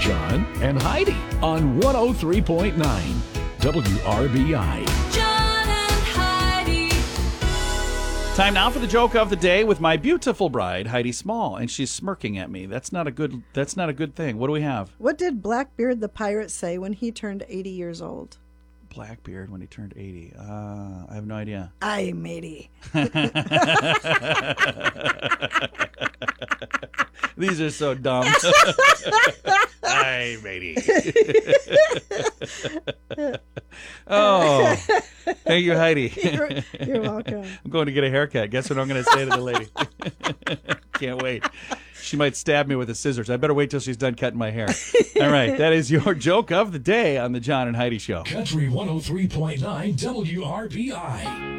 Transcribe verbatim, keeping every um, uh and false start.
John and Heidi on one oh three point nine W R B I. John and Heidi. Time now for the joke of the day with my beautiful bride, Heidi Small, and she's smirking at me. That's not a good. That's not a good thing. What do we have? What did Blackbeard the pirate say when he turned eighty years old? Blackbeard when he turned eighty. Uh, I have no idea. Aye, matey. These are so dumb. Hi, matey. Oh, thank you, Heidi. You're, you're welcome. I'm going to get a haircut. Guess what I'm going to say to the lady? Can't wait. She might stab me with the scissors. I better wait till she's done cutting my hair. All right, that is your joke of the day on the John and Heidi Show. Country one oh three point nine W R B I.